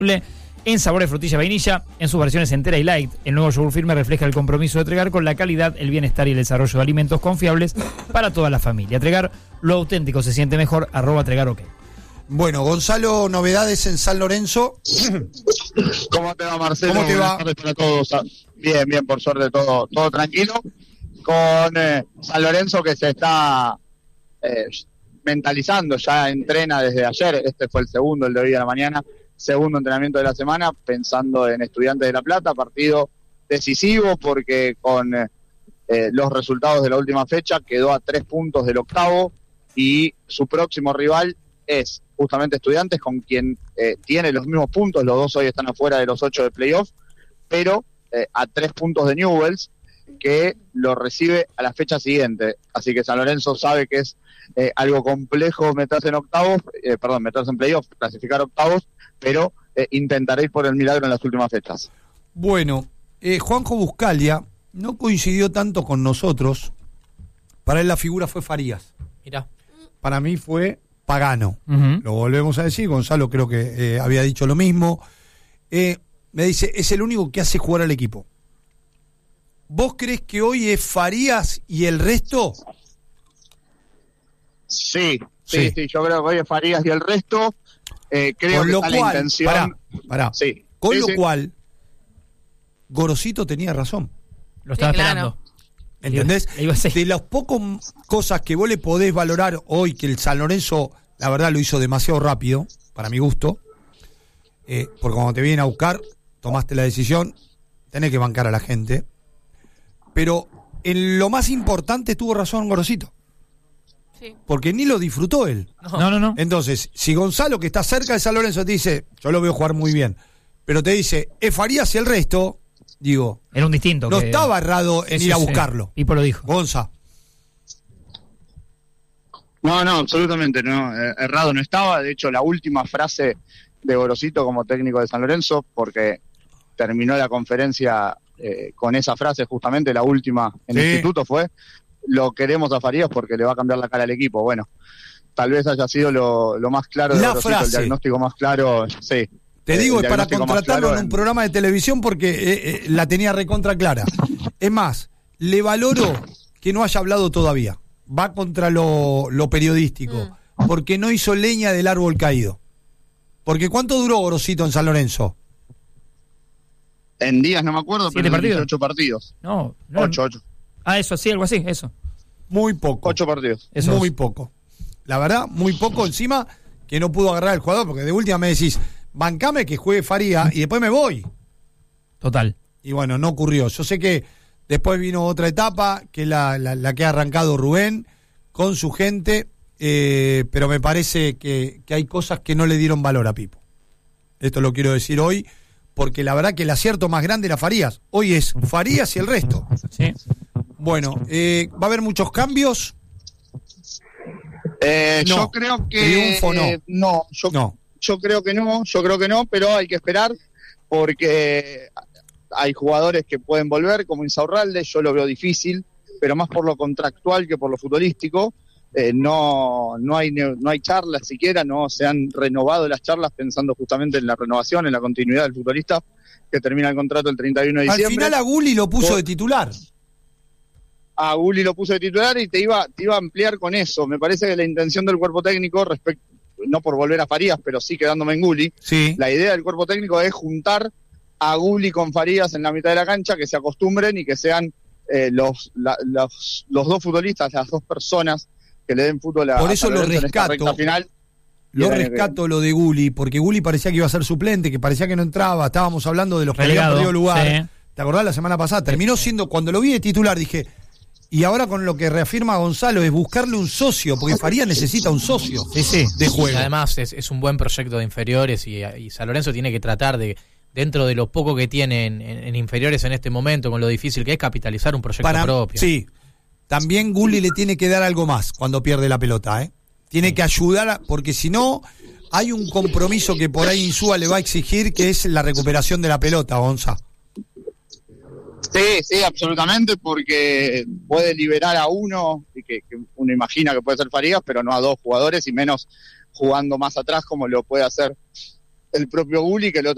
en sabor de frutilla vainilla, en sus versiones entera y light. El nuevo yogur firme refleja el compromiso de Tregar con la calidad, el bienestar y el desarrollo de alimentos confiables para toda la familia. Tregar, lo auténtico se siente mejor, @TregarOK. Bueno, Gonzalo, novedades en San Lorenzo. ¿Cómo te va, Marcelo? ¿Cómo te va? Buenas tardes para todos. Bien, por suerte, todo tranquilo. Con San Lorenzo que se está mentalizando, ya entrena desde ayer. Este fue el segundo, el de hoy a la mañana. Segundo entrenamiento de la semana, pensando en Estudiantes de La Plata, partido decisivo porque con los resultados de la última fecha quedó a 3 puntos del octavo y su próximo rival es justamente Estudiantes, con quien tiene los mismos puntos. Los dos hoy están afuera de los 8 de playoff, pero a 3 puntos de Newell's, que lo recibe a la fecha siguiente. Así que San Lorenzo sabe que es algo complejo meterse en playoff, clasificar octavos, pero intentaré ir por el milagro en las últimas fechas. Bueno, Juanjo Buscalia no coincidió tanto con nosotros. Para él la figura fue Farías. Mirá. Para mí fue Pagano. Lo volvemos a decir. Gonzalo creo que había dicho lo mismo. Me dice, es el único que hace jugar al equipo. ¿Vos crees que hoy es Farías y el resto? Sí, yo creo que hoy es Farías y el resto. Creo que está la intención. Pará. Sí. Con lo cual, Gorosito tenía razón. Lo estaba esperando. ¿Entendés? De las pocas cosas que vos le podés valorar hoy, que el San Lorenzo, la verdad, lo hizo demasiado rápido, para mi gusto, porque cuando te vienen a buscar, tomaste la decisión, tenés que bancar a la gente. Pero en lo más importante tuvo razón Gorosito. Sí. Porque ni lo disfrutó él. No. Entonces, si Gonzalo, que está cerca de San Lorenzo, te dice, yo lo veo jugar muy bien, pero te dice, es Farías y el resto, digo, era un distinto. No estaba errado en ir a buscarlo. Pipo lo dijo. Gonza. No, absolutamente no. Errado no estaba. De hecho, la última frase de Gorosito como técnico de San Lorenzo, porque terminó la conferencia con esa frase, justamente la última en el instituto, fue: lo queremos a Farías porque le va a cambiar la cara al equipo. Bueno, tal vez haya sido lo más claro de Gorosito, el diagnóstico más claro. Sí. Te digo, es para contratarlo en un programa de televisión porque la tenía recontra clara. Es más, le valoro que no haya hablado todavía. Va contra lo periodístico. Porque no hizo leña del árbol caído. Porque ¿cuánto duró Gorosito en San Lorenzo? En días no me acuerdo, pero 8 partidos. No. 8. Eso sí, algo así, eso. Muy poco. 8 partidos. Eso muy poco. La verdad, muy poco encima que no pudo agarrar al jugador, porque de última me decís, bancame que juegue Faría y después me voy. Total. Y bueno, no ocurrió. Yo sé que después vino otra etapa, que es la que ha arrancado Rubén con su gente, pero me parece que hay cosas que no le dieron valor a Pipo. Esto lo quiero decir hoy, porque la verdad que el acierto más grande era Farías. Hoy es Farías y el resto. Sí. Bueno, ¿va a haber muchos cambios? Yo creo que... Triunfo no. Yo creo que no, pero hay que esperar porque hay jugadores que pueden volver, como Insaurralde. Yo lo veo difícil, pero más por lo contractual que por lo futbolístico. No hay charlas siquiera, no se han renovado las charlas pensando justamente en la renovación, en la continuidad del futbolista que termina el contrato el 31 de diciembre. Al final a Gulli lo puso de titular. A Gulli lo puso de titular y te iba a ampliar con eso. Me parece que la intención del cuerpo técnico, no por volver a Farías, pero sí quedándome en Gulli, sí. La idea del cuerpo técnico es juntar a Gulli con Farías en la mitad de la cancha, que se acostumbren y que sean los dos futbolistas, las dos personas que le den fútbol a Por eso lo rescato. Final. Lo rescato lo de Gulli, porque Gulli parecía que iba a ser suplente, que parecía que no entraba. Estábamos hablando de los que habían perdido lugar. Sí. ¿Te acordás la semana pasada? Terminó siendo, cuando lo vi de titular, dije, y ahora con lo que reafirma Gonzalo, es buscarle un socio, porque Farías necesita un socio de juego. Además, es un buen proyecto de inferiores y San Lorenzo tiene que tratar de, dentro de lo poco que tiene en inferiores en este momento, con lo difícil que es, capitalizar un proyecto propio. Sí. También Gulli le tiene que dar algo más cuando pierde la pelota, ¿eh? Tiene que ayudar, porque si no, hay un compromiso que por ahí Insúa le va a exigir, que es la recuperación de la pelota, Gonza. Sí, absolutamente, porque puede liberar a uno, que uno imagina que puede ser Farías, pero no a dos jugadores, y menos jugando más atrás como lo puede hacer el propio Gulli, que el otro